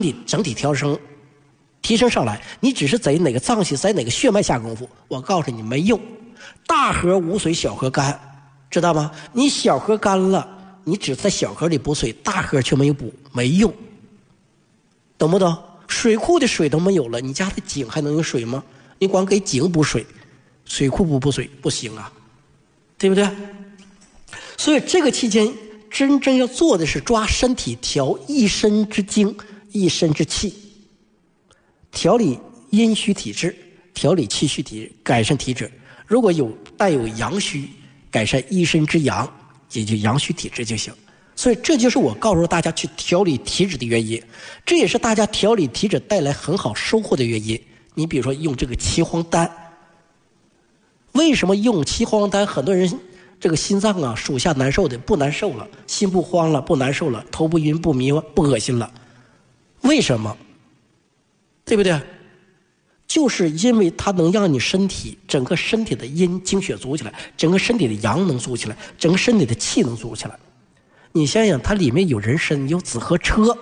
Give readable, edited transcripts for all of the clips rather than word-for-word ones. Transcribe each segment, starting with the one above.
你整体提升上来，你只是在哪个脏器在哪个血脉下功夫，我告诉你没用。大河无水，小河干，知道吗？你小河干了，你只在小河里补水，大河却没有补，没用，懂不懂？水库的水都没有了，你家的井还能有水吗？你光给井补水，水库不补水不行啊，对不对？所以这个期间真正要做的是抓身体，调一身之精，一身之气，调理阴虚体质，调理气虚体质，改善体质。如果带有阳虚，改善一身之阳，解决阳虚体质就行。所以这就是我告诉大家去调理体质的原因，这也是大家调理体质带来很好收获的原因。你比如说用这个岐黄丹，为什么用岐黄丹？很多人这个心脏啊、属下难受的不难受了，心不慌了，不难受了，头不晕不迷不恶心了，为什么？对不对？就是因为它能让你整个身体的阴精血足起来，整个身体的阳能足起来，整个身体的气能足起来。你想想，它里面有人参，有紫河车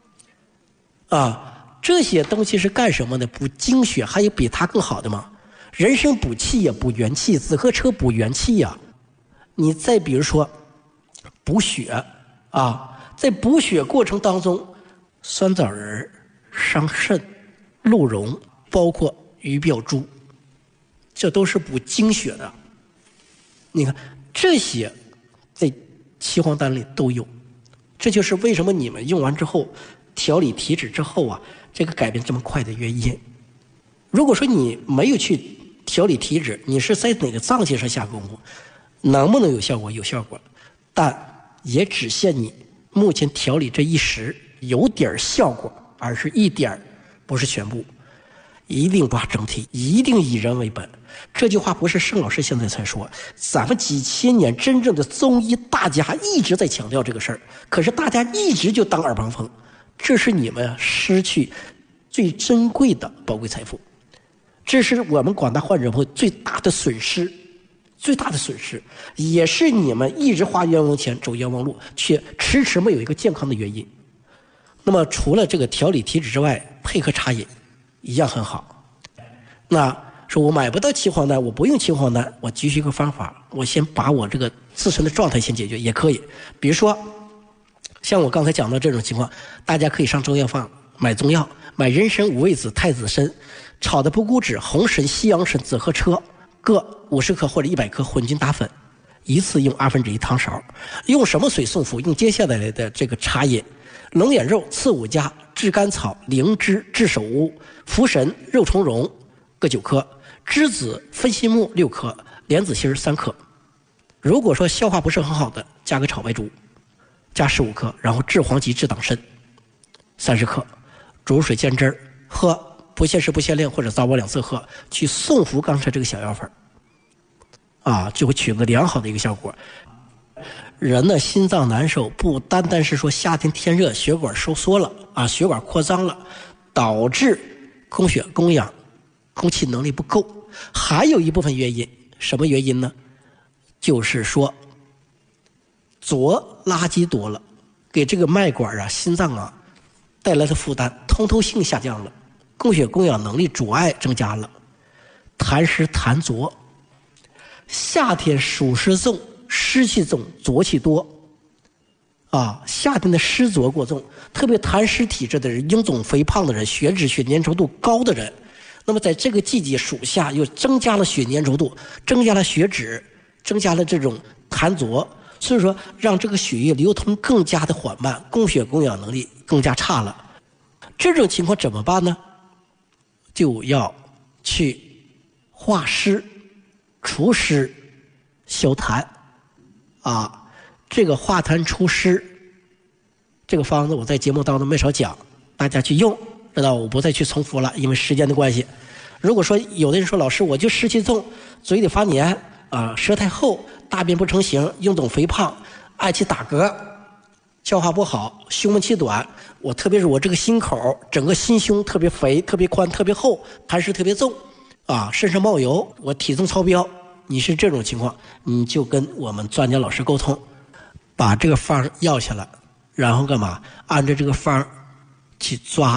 啊，这些东西是干什么的？补精血，还有比它更好的吗？人参补气呀，补元气；紫河车补元气呀。你再比如说补血啊，在补血过程当中，酸枣仁、桑葚、鹿茸，包括鱼鳔猪，这都是补精血的。你看这些在岐黄丹里都有，这就是为什么你们用完之后调理体质之后啊，这个改变这么快的原因。如果说你没有去调理体质，你是在哪个脏器上下功夫，能不能有效果？有效果，但也只限你目前调理这一时有点效果，而是一点，不是全部。一定抓整体，一定以人为本。这句话不是盛老师现在才说，咱们几千年真正的中医大家一直在强调这个事儿，可是大家一直就当耳旁风，这是你们失去最珍贵的宝贵财富，这是我们广大患者朋友最大的损失，最大的损失，也是你们一直花冤枉钱走冤枉路，却迟迟没有一个健康的原因。那么除了这个调理体质之外，配合茶饮一样很好。那说我买不到岐黄丹，我不用岐黄丹，我继续一个方法，我先把我这个自身的状态先解决也可以。比如说像我刚才讲的这种情况，大家可以上中药房买中药，买人参、五味子、太子参、炒的不骨脂、红参、西洋参、紫河车各50克或者100克混均打粉，一次用1/2汤勺。用什么水送服？用接下来的这个茶饮：龙眼肉、刺五加、炙甘草、灵芝、炙首乌、茯神、肉苁蓉各9克，栀子、分心木6克，莲子心3克。如果说消化不是很好的，加个炒白术，加15克，然后炙黄芪、炙党参30克，煮水煎汁喝，不限时不限量，或者早晚2次喝，去送服刚才这个小药粉啊，就会取得良好的一个效果。人的心脏难受，不单单是说夏天天热血管收缩了啊，血管扩张了，导致供血供氧空气能力不够，还有一部分原因，什么原因呢？就是说垃圾多了，给这个脉管啊、心脏啊带来的负担，通透性下降了，供血供氧能力阻碍增加了，痰湿痰浊。夏天暑湿重，湿气重，浊气多啊，夏天的湿浊过重，特别痰湿体质的人、臃肿肥胖的人、血脂血粘稠度高的人，那么在这个季节暑夏又增加了血粘稠度，增加了血脂，增加了这种痰浊，所以说让这个血液流通更加的缓慢，供血供氧能力更加差了。这种情况怎么办呢？就要去化湿、除湿、消痰啊。这个化痰除湿这个方子我在节目当中没少讲，大家去用，知道我不再去重复了，因为时间的关系。如果说有的人说老师我就湿气重，嘴里发黏啊，舌苔厚，大便不成形，臃肿肥胖，爱气打嗝，消化不好，胸闷气短，我特别是我这个心口整个心胸特别肥、特别宽、特别厚，痰湿特别重啊，身上冒油，我体重超标，你是这种情况，你就跟我们专家老师沟通，把这个方要下来，然后干嘛？按照这个方去抓